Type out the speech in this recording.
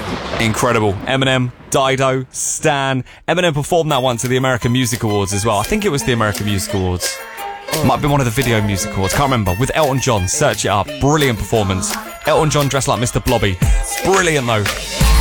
Incredible. Eminem, Dido, Stan. Eminem performed that once at the American Music Awards as well. I think it was the American Music Awards. Might have been one of the Video Music Awards. Can't remember. With Elton John. Search it up. Brilliant performance. Elton John dressed like Mr. Blobby. Brilliant though.